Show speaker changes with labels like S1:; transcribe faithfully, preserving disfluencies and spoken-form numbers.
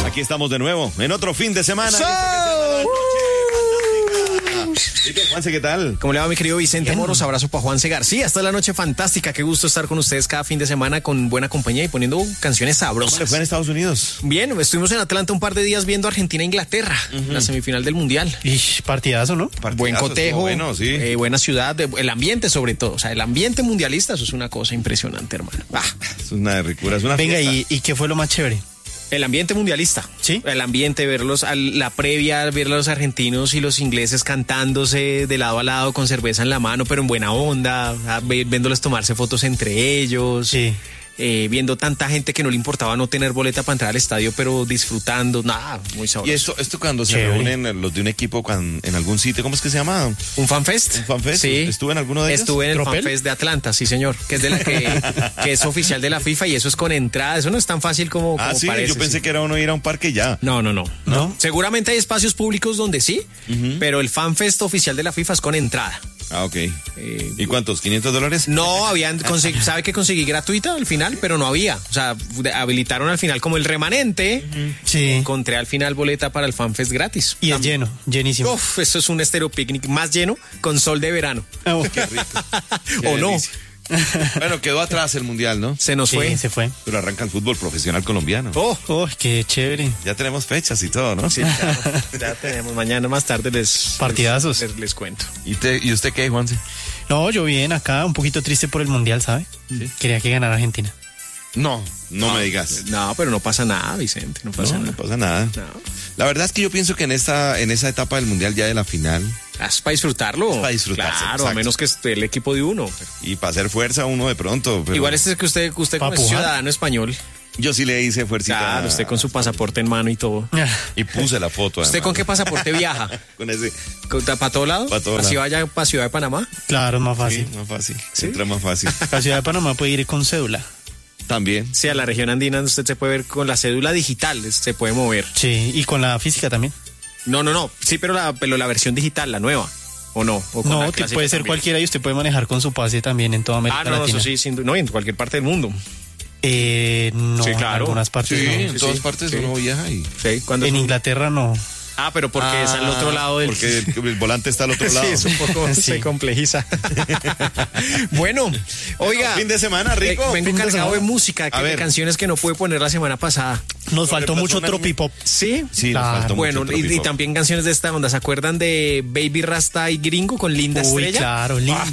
S1: Aquí estamos de nuevo, en otro fin de semana.
S2: So,
S1: Juanse, ¿qué tal?
S2: ¿Cómo le va, mi querido Vicente Moros? Abrazo para Juanse García. Esta es la noche fantástica. Qué gusto estar con ustedes cada fin de semana con buena compañía y poniendo canciones sabrosas.
S1: ¿Cómo le fue en Estados Unidos?
S2: Bien, estuvimos en Atlanta un par de días viendo Argentina-Inglaterra, uh-huh. la semifinal del Mundial.
S3: Ish, partidazo, ¿no?
S1: Partidazo,
S2: Buen cotejo,
S1: bueno, sí.
S2: eh, buena ciudad, el ambiente sobre todo. O sea, el ambiente mundialista, eso es una cosa impresionante, hermano. Ah.
S1: Es una ricura, es una
S3: Venga,
S1: fiesta.
S3: ¿y, ¿y qué fue lo más chévere?
S2: El ambiente mundialista.
S3: Sí.
S2: El ambiente, verlos, a la previa, ver a los argentinos y los ingleses cantándose de lado a lado con cerveza en la mano, pero en buena onda, viéndoles tomarse fotos entre ellos.
S3: Sí.
S2: Eh, viendo tanta gente que no le importaba no tener boleta para entrar al estadio, pero disfrutando, nada, muy sabroso.
S1: Y esto, esto cuando se
S3: Chévere.
S1: reúnen los de un equipo cuando, en algún sitio, ¿cómo es que se llama?
S2: ¿Un fanfest?
S1: ¿Un fanfest?
S2: Sí.
S1: ¿Estuve en alguno de ellos?
S2: Estuve en el
S3: ¿Tropel?
S2: fanfest de Atlanta, sí señor, que es de la que, que es oficial de la FIFA y eso es con entrada, eso no es tan fácil como,
S1: Ah,
S2: como
S1: sí,
S2: parece.
S1: yo pensé
S2: sí.
S1: que era uno ir a un parque y ya.
S2: No, no, no,
S3: ¿No?
S2: Seguramente hay espacios públicos donde sí, uh-huh. pero el fanfest oficial de la FIFA es con entrada.
S1: Ah, ok.
S2: Eh,
S1: ¿Y cuántos? ¿quinientos dólares?
S2: No, habían consegui- sabe que conseguí gratuita al final, pero no había. O sea, habilitaron al final como el remanente.
S3: Sí.
S2: Encontré al final boleta para el FanFest gratis.
S3: Y es lleno, llenísimo.
S2: Uf, eso es un estéreo picnic más lleno con sol de verano.
S3: Oh.
S1: Qué rico.
S2: O no,
S1: delicia. Bueno, quedó atrás el mundial, ¿no?
S2: se nos
S3: Sí,
S2: fue.
S3: se fue.
S1: Pero arranca el fútbol profesional colombiano.
S2: Oh,
S3: Oh, qué chévere.
S1: Ya tenemos fechas y todo, ¿no?
S2: sí, claro. Ya tenemos. Mañana más tarde les...
S3: Partidazos.
S2: Les, les cuento.
S1: ¿Y, te, ¿Y usted qué, Juanse?
S3: No, yo bien acá, un poquito triste por el mundial, ¿sabe?
S1: Sí.
S3: Quería que ganara Argentina.
S1: No, no me digas.
S2: No, pero no pasa nada, Vicente. No pasa
S1: No,
S2: nada.
S1: no pasa nada.
S2: No.
S1: La verdad es que yo pienso que en esta, en esa etapa del mundial ya de la final
S2: Es para disfrutarlo.
S1: Es para disfrutarse,
S2: Claro,
S1: exacto.
S2: a menos que esté el equipo de uno.
S1: y para hacer fuerza uno de pronto. Pero
S2: Igual este es que usted, usted
S3: Pa'
S2: como es
S3: pujar.
S2: ciudadano español.
S1: yo sí le hice fuercita.
S2: Claro, usted con su pasaporte en mano y todo.
S1: Y puse la foto.
S2: ¿Usted con qué pasaporte viaja?
S1: Con ese.
S2: ¿Para todo lado?
S1: Pa' todo
S2: ¿Así
S1: lado.
S2: vaya para Ciudad de Panamá?
S3: Claro, es más
S1: Sí,
S3: fácil.
S1: más fácil.
S2: ¿Sí?
S1: Entra más fácil.
S3: La ciudad de Panamá puede ir con cédula.
S1: También.
S2: Sí, a la región andina usted se puede ver con la cédula digital, se puede mover.
S3: Sí, y con la física también.
S2: No, no, no. Sí, pero la, pero la versión digital, la nueva. ¿O no? ¿O con
S3: No,
S2: la
S3: te
S2: clásica
S3: puede ser
S2: también?
S3: cualquiera y usted puede manejar con su pase también en toda América
S2: Ah, no, no,
S3: Latina.
S2: eso sí, sin du- no, y en cualquier parte del mundo.
S3: Eh, no,
S2: Sí,
S3: en
S2: claro.
S3: algunas partes
S1: Sí,
S3: no.
S1: en
S2: sí,
S1: todas
S2: sí.
S1: partes
S2: Sí.
S1: uno viaja y.
S2: Sí, cuando
S3: En Inglaterra no.
S2: Ah, pero porque es al otro lado del...
S1: Porque el, el volante está al otro lado.
S2: Sí, es un poco
S3: Sí.
S2: se complejiza. Bueno, oiga.
S1: Fin de semana, rico.
S2: eh, vengo
S3: Fin de
S2: cargado de
S3: semana.
S2: música, que
S1: A
S2: de
S1: ver.
S2: canciones que no pude poner la semana pasada.
S3: Nos faltó
S1: Sobre
S3: mucho
S1: persona-
S3: tropipop.
S2: ¿Sí?
S1: Sí, nos
S3: Claro.
S1: faltó
S2: Bueno,
S1: mucho
S2: y, y
S1: tropipop.
S2: también canciones de esta onda. ¿Se acuerdan de Baby Rasta y Gringo con Linda
S3: Uy,
S2: Estrella?
S3: claro, linda.